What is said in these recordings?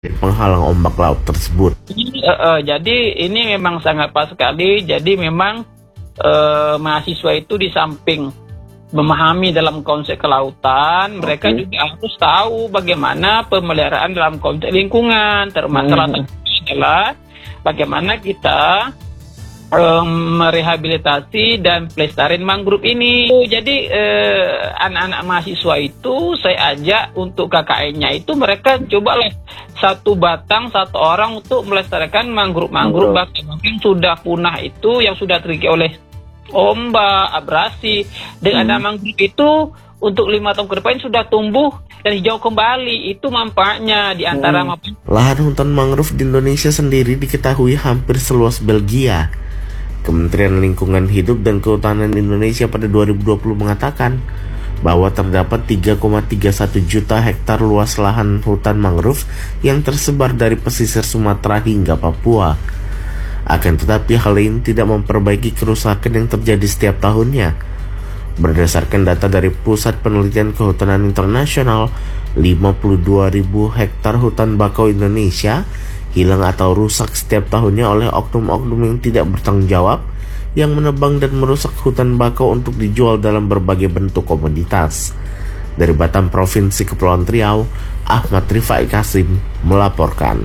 penghalang ombak laut tersebut. Jadi ini memang sangat pas sekali. Jadi memang mahasiswa itu di samping memahami dalam konsep kelautan, mereka juga harus tahu bagaimana pemeliharaan dalam konsep lingkungan. Termasuk adalah bagaimana kita merehabilitasi dan pelestarian mangrove ini. Jadi anak-anak mahasiswa itu saya ajak untuk KKN-nya itu mereka cobalah satu orang untuk melestarikan mangrove bahkan sudah punah itu, yang sudah tergigit oleh ombak, abrasi. Dengan mangrove itu untuk 5 tahun ke depan sudah tumbuh dan hijau kembali. Itu manfaatnya di antara lahan hutan mangrove di Indonesia sendiri diketahui hampir seluas Belgia. Kementerian Lingkungan Hidup dan Kehutanan Indonesia pada 2020 mengatakan bahwa terdapat 3,31 juta hektar luas lahan hutan mangrove yang tersebar dari pesisir Sumatera hingga Papua. Akan tetapi hal ini tidak memperbaiki kerusakan yang terjadi setiap tahunnya. Berdasarkan data dari Pusat Penelitian Kehutanan Internasional, 52.000 hektar hutan bakau Indonesia hilang atau rusak setiap tahunnya oleh oknum-oknum yang tidak bertanggung jawab, yang menebang dan merusak hutan bakau untuk dijual dalam berbagai bentuk komoditas. Dari Batam, Provinsi Kepulauan Riau, Ahmad Rifai Kasim melaporkan.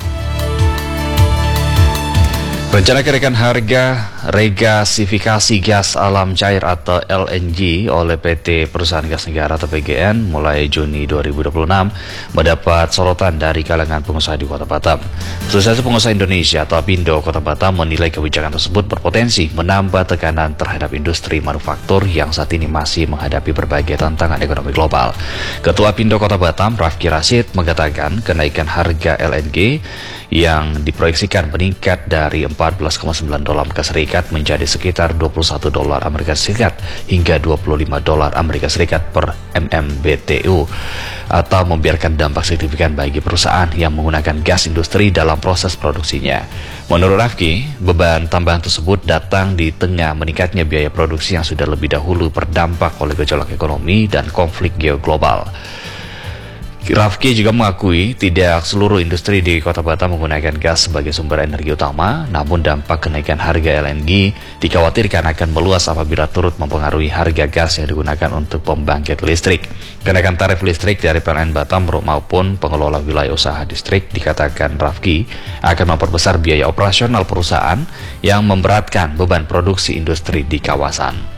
Rencana kenaikan harga regasifikasi gas alam cair atau LNG oleh PT Perusahaan Gas Negara atau PGN mulai Juni 2026 mendapat sorotan dari kalangan pengusaha di Kota Batam. Asosiasi Pengusaha Indonesia atau APindo Kota Batam menilai kebijakan tersebut berpotensi menambah tekanan terhadap industri manufaktur yang saat ini masih menghadapi berbagai tantangan ekonomi global. Ketua APindo Kota Batam, Rafki Rashid, mengatakan kenaikan harga LNG yang diproyeksikan meningkat dari $14,9 Amerika Serikat menjadi sekitar $21 Amerika Serikat hingga $25 Amerika Serikat per MMBTU, atau membiarkan dampak signifikan bagi perusahaan yang menggunakan gas industri dalam proses produksinya. Menurut Rafki, beban tambahan tersebut datang di tengah meningkatnya biaya produksi yang sudah lebih dahulu berdampak oleh gejolak ekonomi dan konflik geoglobal. Rafki juga mengakui tidak seluruh industri di Kota Batam menggunakan gas sebagai sumber energi utama, namun dampak kenaikan harga LNG dikhawatirkan akan meluas apabila turut mempengaruhi harga gas yang digunakan untuk pembangkit listrik. Kenaikan tarif listrik dari PLN Batam maupun pengelola wilayah usaha distrik, dikatakan Rafki, akan memperbesar biaya operasional perusahaan yang memberatkan beban produksi industri di kawasan.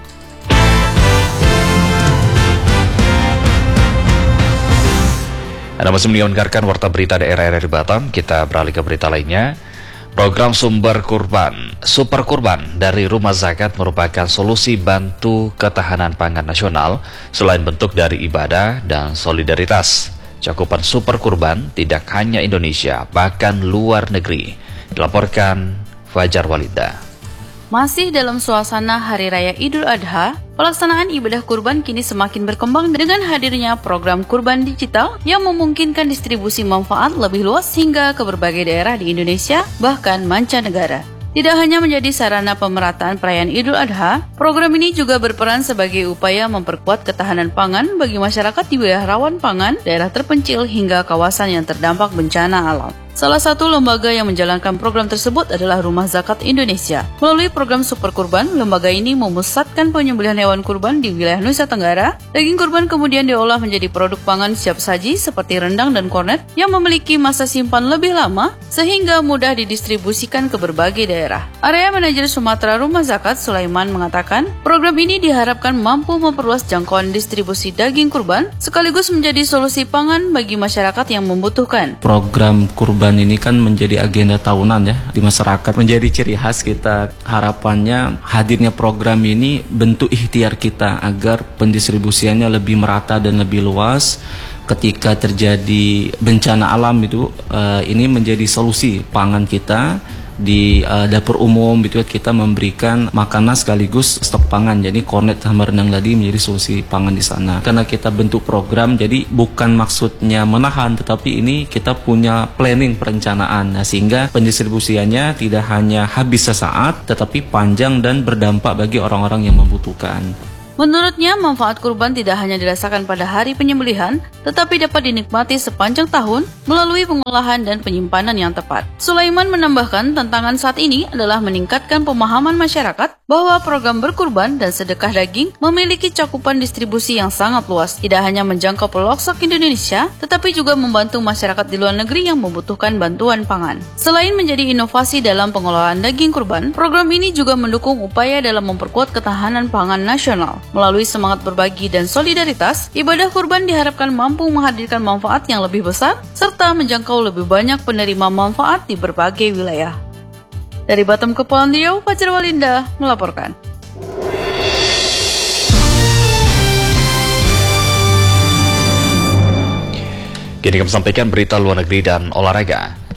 Anda masih mendengarkan Warta Berita Daerah RRI Batam. Kita beralih ke berita lainnya. Program Super Kurban dari Rumah Zakat merupakan solusi bantu ketahanan pangan nasional selain bentuk dari ibadah dan solidaritas. Cakupan Super Kurban tidak hanya Indonesia, bahkan luar negeri. Dilaporkan Fajar Walida. Masih dalam suasana Hari Raya Idul Adha, pelaksanaan ibadah kurban kini semakin berkembang dengan hadirnya program kurban digital yang memungkinkan distribusi manfaat lebih luas hingga ke berbagai daerah di Indonesia, bahkan mancanegara. Tidak hanya menjadi sarana pemerataan perayaan Idul Adha, program ini juga berperan sebagai upaya memperkuat ketahanan pangan bagi masyarakat di wilayah rawan pangan, daerah terpencil hingga kawasan yang terdampak bencana alam. Salah satu lembaga yang menjalankan program tersebut adalah Rumah Zakat Indonesia. Melalui program Super Kurban, lembaga ini memusatkan penyembelihan hewan kurban di wilayah Nusa Tenggara. Daging kurban kemudian diolah menjadi produk pangan siap saji seperti rendang dan kornet yang memiliki masa simpan lebih lama sehingga mudah didistribusikan ke berbagai daerah. Area Manajer Sumatera Rumah Zakat Sulaiman mengatakan, program ini diharapkan mampu memperluas jangkauan distribusi daging kurban sekaligus menjadi solusi pangan bagi masyarakat yang membutuhkan. Program kurban ini kan menjadi agenda tahunan ya di masyarakat, menjadi ciri khas kita. Harapannya hadirnya program ini bentuk ikhtiar kita agar pendistribusiannya lebih merata dan lebih luas. Ketika terjadi bencana alam itu ini menjadi solusi pangan kita. Di dapur umum gitu kita memberikan makanan sekaligus stok pangan, jadi kornet sama rendang tadi menjadi solusi pangan di sana. Karena kita bentuk program, jadi bukan maksudnya menahan, tetapi ini kita punya planning perencanaan, sehingga pendistribusiannya tidak hanya habis sesaat tetapi panjang dan berdampak bagi orang-orang yang membutuhkan. Menurutnya, manfaat kurban tidak hanya dirasakan pada hari penyembelihan, tetapi dapat dinikmati sepanjang tahun melalui pengolahan dan penyimpanan yang tepat. Sulaiman menambahkan tantangan saat ini adalah meningkatkan pemahaman masyarakat bahwa program berkurban dan sedekah daging memiliki cakupan distribusi yang sangat luas, tidak hanya menjangkau pelosok Indonesia, tetapi juga membantu masyarakat di luar negeri yang membutuhkan bantuan pangan. Selain menjadi inovasi dalam pengelolaan daging kurban, program ini juga mendukung upaya dalam memperkuat ketahanan pangan nasional. Melalui semangat berbagi dan solidaritas, ibadah kurban diharapkan mampu menghadirkan manfaat yang lebih besar serta menjangkau lebih banyak penerima manfaat di berbagai wilayah. Dari Batam Kepulauan Riau, Fajar Walinda melaporkan. Kini kami sampaikan berita luar negeri dan olahraga.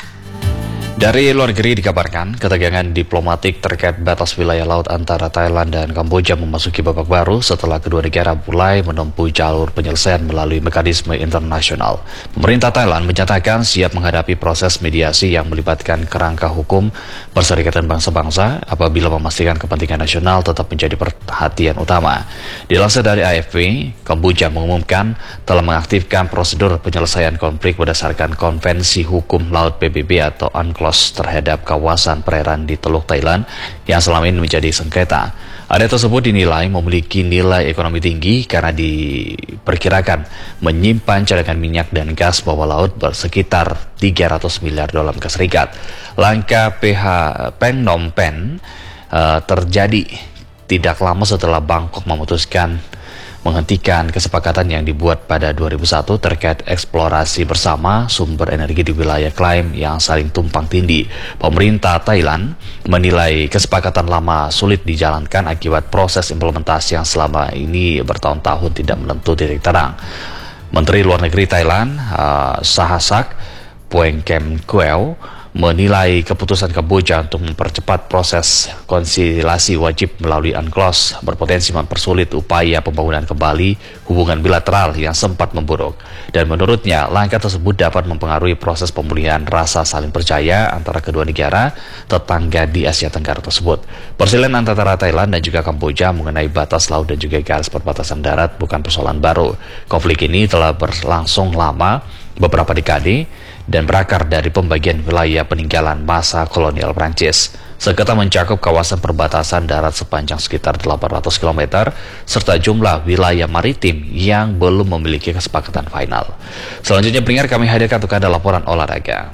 Dari luar negeri dikabarkan, ketegangan diplomatik terkait batas wilayah laut antara Thailand dan Kamboja memasuki babak baru setelah kedua negara mulai menempuh jalur penyelesaian melalui mekanisme internasional. Pemerintah Thailand menyatakan siap menghadapi proses mediasi yang melibatkan kerangka hukum Perserikatan Bangsa-Bangsa apabila memastikan kepentingan nasional tetap menjadi perhatian utama. Dilansir dari AFP, Kamboja mengumumkan telah mengaktifkan prosedur penyelesaian konflik berdasarkan Konvensi Hukum Laut PBB atau UNCLOS terhadap kawasan perairan di Teluk Thailand yang selama ini menjadi sengketa. Area tersebut dinilai memiliki nilai ekonomi tinggi karena diperkirakan menyimpan cadangan minyak dan gas bawah laut bersekitar 300 miliar dolar Amerika Serikat. Langkah Phnom Penh terjadi tidak lama setelah Bangkok memutuskan menghentikan kesepakatan yang dibuat pada 2001 terkait eksplorasi bersama sumber energi di wilayah klaim yang saling tumpang tindih. Pemerintah Thailand menilai kesepakatan lama sulit dijalankan akibat proses implementasi yang selama ini bertahun-tahun tidak menentu titik terang. Menteri Luar Negeri Thailand, Sahasak Phuengkemkwew, menilai keputusan Kamboja untuk mempercepat proses konsiliasi wajib melalui UNCLOS berpotensi mempersulit upaya pembangunan kembali hubungan bilateral yang sempat memburuk. Dan menurutnya, langkah tersebut dapat mempengaruhi proses pemulihan rasa saling percaya antara kedua negara tetangga di Asia Tenggara tersebut. Perselisihan antara Thailand dan juga Kamboja mengenai batas laut dan juga garis perbatasan darat bukan persoalan baru. Konflik ini telah berlangsung lama, beberapa dekade, dan berakar dari pembagian wilayah peninggalan masa kolonial Prancis. Sengketa mencakup kawasan perbatasan darat sepanjang sekitar 800 km, serta jumlah wilayah maritim yang belum memiliki kesepakatan final. Selanjutnya pendengar, kami hadirkan untuk Anda laporan olahraga.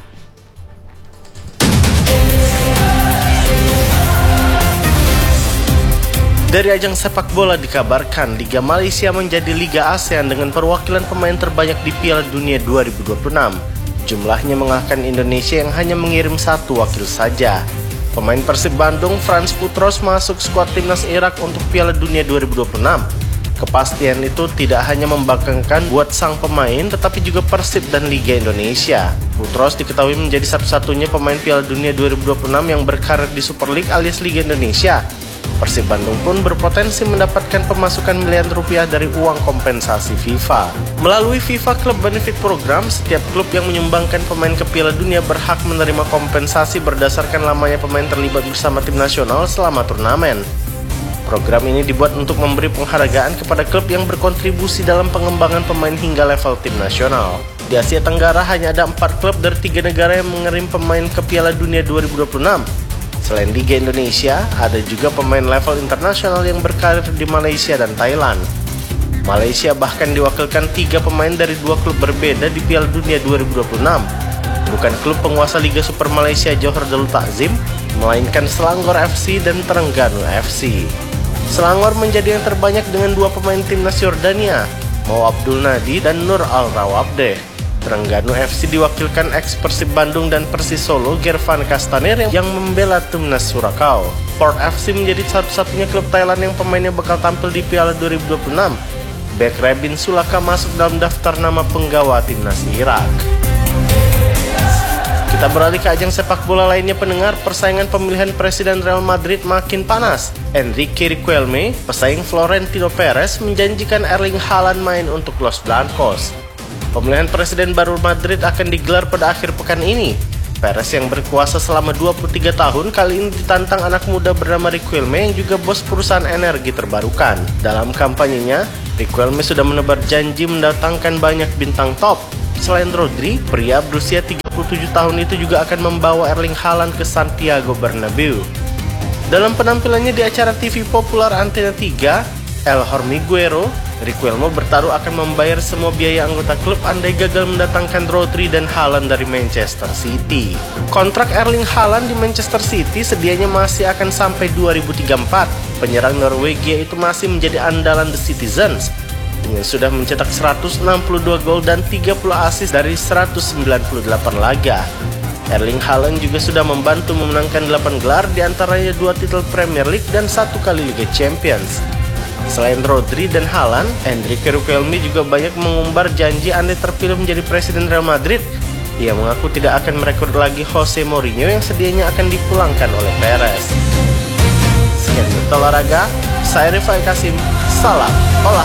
Dari ajang sepak bola dikabarkan, Liga Malaysia menjadi Liga ASEAN dengan perwakilan pemain terbanyak di Piala Dunia 2026. Jumlahnya mengalahkan Indonesia yang hanya mengirim satu wakil saja. Pemain Persib Bandung, Frans Putros, masuk skuad timnas Irak untuk Piala Dunia 2026. Kepastian itu tidak hanya membanggakan buat sang pemain, tetapi juga Persib dan Liga Indonesia. Putros diketahui menjadi satu-satunya pemain Piala Dunia 2026 yang berkarir di Super League alias Liga Indonesia. Persib Bandung pun berpotensi mendapatkan pemasukan miliaran rupiah dari uang kompensasi FIFA. Melalui FIFA Club Benefit Program, setiap klub yang menyumbangkan pemain ke Piala Dunia berhak menerima kompensasi berdasarkan lamanya pemain terlibat bersama tim nasional selama turnamen. Program ini dibuat untuk memberi penghargaan kepada klub yang berkontribusi dalam pengembangan pemain hingga level tim nasional. Di Asia Tenggara hanya ada 4 klub dari 3 negara yang mengirim pemain ke Piala Dunia 2026. Selain Liga Indonesia, ada juga pemain level internasional yang berkarir di Malaysia dan Thailand. Malaysia bahkan diwakilkan 3 pemain dari 2 klub berbeda di Piala Dunia 2026. Bukan klub penguasa Liga Super Malaysia Johor Darul Takzim, melainkan Selangor FC dan Terengganu FC. Selangor menjadi yang terbanyak dengan 2 pemain timnas Yordania, Mau Abdul Nadi dan Nur Al-Rawabdeh. Terengganu FC diwakilkan ex Persib Bandung dan Persis Solo Gervan Castaner yang membela timnas Surakau. Port FC menjadi satu-satunya klub Thailand yang pemainnya bakal tampil di Piala 2026. Bek Rebin Sulaka masuk dalam daftar nama penggawa timnas Irak. Kita beralih ke ajang sepak bola lainnya pendengar. Persaingan pemilihan presiden Real Madrid makin panas. Enrique Riquelme, pesaing Florentino Perez, menjanjikan Erling Haaland main untuk Los Blancos. Pemilihan presiden baru Madrid akan digelar pada akhir pekan ini. Perez yang berkuasa selama 23 tahun kali ini ditantang anak muda bernama Riquelme yang juga bos perusahaan energi terbarukan. Dalam kampanyenya, Riquelme sudah menebar janji mendatangkan banyak bintang top. Selain Rodri, pria berusia 37 tahun itu juga akan membawa Erling Haaland ke Santiago Bernabeu. Dalam penampilannya di acara TV populer Antena 3, El Hormiguero, Riquelme bertaruh akan membayar semua biaya anggota klub andai gagal mendatangkan Rodri dan Haaland dari Manchester City. Kontrak Erling Haaland di Manchester City sedianya masih akan sampai 2034. Penyerang Norwegia itu masih menjadi andalan The Citizens dengan sudah mencetak 162 gol dan 30 assist dari 198 laga. Erling Haaland juga sudah membantu memenangkan 8 gelar, diantaranya 2 titel Premier League dan 1 kali Liga Champions. Selain Rodri dan Haaland, Enrique Riquelme juga banyak mengumbar janji andai terpilih menjadi presiden Real Madrid. Ia mengaku tidak akan merekrut lagi Jose Mourinho yang sedianya akan dipulangkan oleh Perez. Sekian Berita Olahraga, saya Rifai Kasim, salam olahraga.